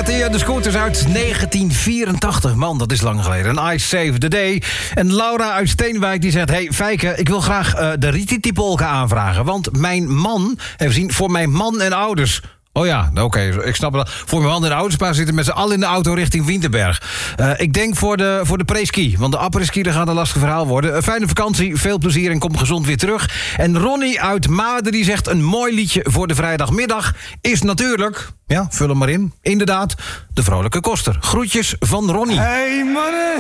met de scooters uit 1984. Man, dat is lang geleden. En I Save the Day. En Laura uit Steenwijk die zegt... Hey, Fijke, ik wil graag de Rititi-polka aanvragen. Want mijn man heeft gezien voor mijn man en ouders... Oh ja, oké, ik snap het. Voor mijn man en ouders, maar zitten met z'n allen in de auto richting Winterberg. Ik denk voor de pre-ski, want de après-ski dat gaat een lastig verhaal worden. Fijne vakantie, veel plezier en kom gezond weer terug. En Ronnie uit Maden die zegt... een mooi liedje voor de vrijdagmiddag is natuurlijk... Ja, vul hem maar in. Inderdaad, de Vrolijke Koster. Groetjes van Ronnie. Hey mannen,